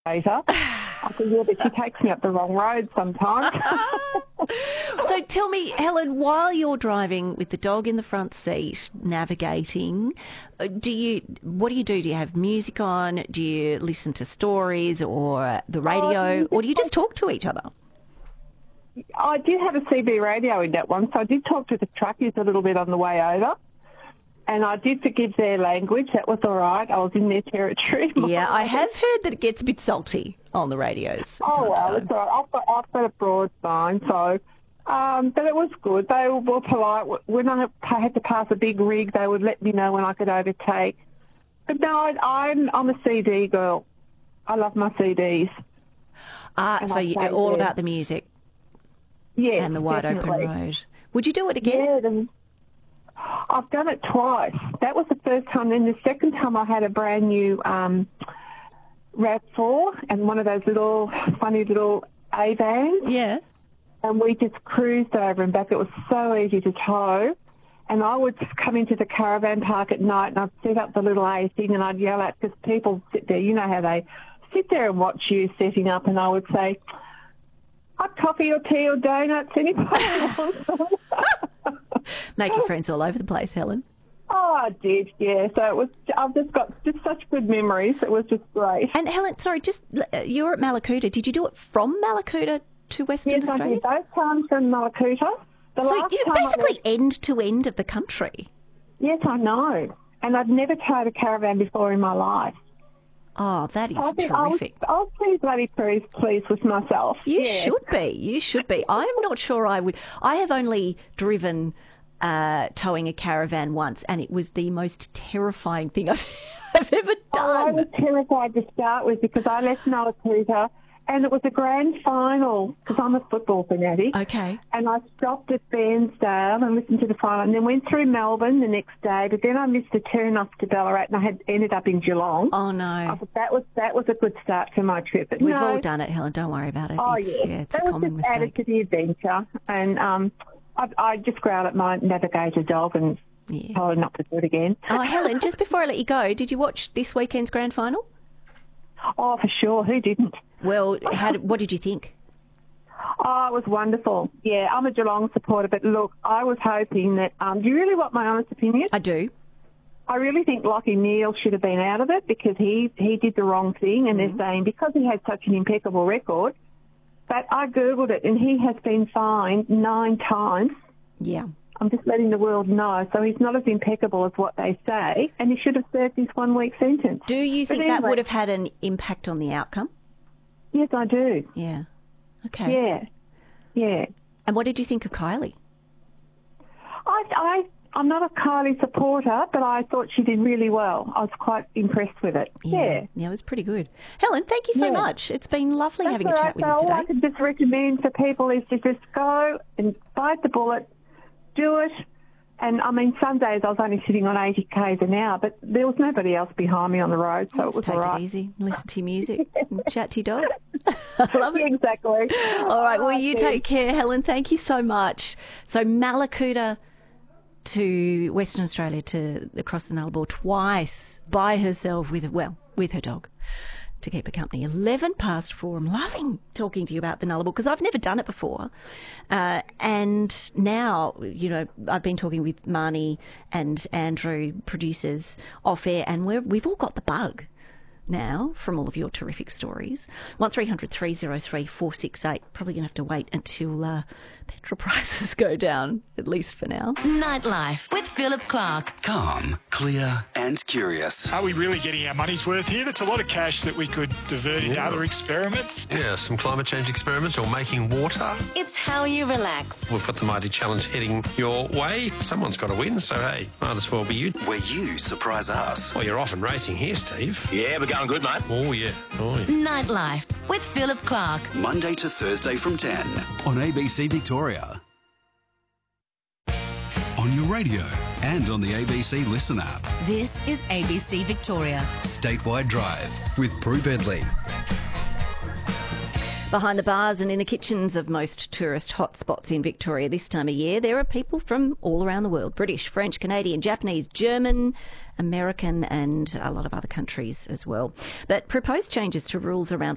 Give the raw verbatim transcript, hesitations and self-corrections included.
later. I said, yeah, but she takes me up the wrong road sometimes. So tell me, Helen, while you're driving with the dog in the front seat, navigating, uh, do you? What do you do? Do you have music on? Do you listen to stories or the radio, Oh, or do you just talk to each other? I did have a C B radio in that one, so I did talk to the truckies a little bit on the way over. And I did forgive their language. That was all right. I was in their territory. Yeah, I have heard that it gets a bit salty on the radios. Oh, well, it's all right. I've got, I've got a broad spine, so... Um, but it was good. They were, were polite. When I had to pass a big rig, they would let me know when I could overtake. But no, I, I'm, I'm a C D girl. I love my C Ds. Ah, so you're all there. about the music. Yeah, and the wide definitely. open road. Would you do it again? Yeah, the, I've done it twice. That was the first time. Then the second time I had a brand new um, RAV four and one of those little funny little A-vans. Yeah. And we just cruised over and back. It was so easy to tow. And I would just come into the caravan park at night and I'd set up the little A thing and I'd yell out, because people sit there, you know how they sit there and watch you setting up, and I would say, hot coffee or tea or donuts, anybody wants some? Making friends all over the place, Helen. Oh, I did, yeah. So it was. I've just got just such good memories. It was just great. And Helen, sorry, just you were at Mallacoota. Did you do it from Mallacoota to Western yes, Australia? Yes, I did both times from Mallacoota. The so last you're time I basically went, end to end of the country. Yes, I know. And I've never towed a caravan before in my life. Oh, that is I think I was, terrific. I was pretty bloody pleased, pleased with myself. You yeah. should be. You should be. I'm not sure I would. I have only driven uh, towing a caravan once, and it was the most terrifying thing I've, I've ever done. Oh, I was terrified to start with because I left Mallacoota and it was a grand final because I'm a football fanatic. Okay. And I stopped at Bairnsdale and listened to the final and then went through Melbourne the next day, but then I missed a turn off to Ballarat and I had ended up in Geelong. Oh, no. I thought that was that was a good start to my trip. But We've no, all done it, Helen. Don't worry about it. Oh, it's, yeah. yeah. It's that a was common just added mistake. to the adventure. And um, I, I just growled at my navigator dog and Yeah. told her not to do it again. Oh, Helen, just before I let you go, did you watch this weekend's grand final? Oh, for sure. Who didn't? Well, how did, what did you think? Oh, it was wonderful. Yeah, I'm a Geelong supporter, but look, I was hoping that... Um, do you really want my honest opinion? I do. I really think Lachie Neale should have been out of it because he, he did the wrong thing, and Mm-hmm. they're saying because he had such an impeccable record. But I Googled it, and he has been fined nine times. Yeah. I'm just letting the world know. So he's not as impeccable as what they say, and he should have served his one-week sentence. Do you But think that anyway- would have had an impact on the outcome? Yes, I do. Yeah. Okay. Yeah, yeah. And what did you think of Kylie? I, I, I'm not a Kylie supporter, but I thought she did really well. I was quite impressed with it. Yeah. Yeah, it was pretty good. Helen, thank you so Yeah. much. It's been lovely That's having a all chat right. with So you all I today. could just recommend for people is to just go and bite the bullet, do it. And, I mean, some days I was only sitting on eighty kays an hour, but there was nobody else behind me on the road, so it Just was take all right. it easy, listen to your music, and chat to your dog. I love it. Exactly. All right, well, you Thank take care, Helen. Thank you so much. So Mallacoota to Western Australia, to across the Nullarbor twice by herself with, well, with her dog to keep her company. eleven past four. I'm loving talking to you about the Nullarbor because I've never done it before. Uh, and now, you know, I've been talking with Marnie and Andrew, producers, off air, and we're, we've all got the bug now from all of your terrific stories. one three hundred three oh three four six eight. Probably going to have to wait until uh, petrol prices go down, at least for now. Nightlife with Philip Clark. Calm, clear and curious. Are we really getting our money's worth here? That's a lot of cash that we could divert into Yeah. other experiments. Yeah, some climate change experiments or making water. It's how you relax. We've got the Mighty Challenge heading your way. Someone's got to win, so hey, might as well be you. Where you surprise us. Well, you're off and racing here, Steve. Yeah, we're going good, mate. Oh, yeah. Oh, yeah. Nightlife with Philip Clark. Monday to Thursday from ten on A B C Victoria. On your radio and on the A B C Listen app. This is A B C Victoria. Statewide Drive with Prue Bedley. Behind the bars and in the kitchens of most tourist hotspots in Victoria this time of year, there are people from all around the world. British, French, Canadian, Japanese, German, American and a lot of other countries as well. But proposed changes to rules around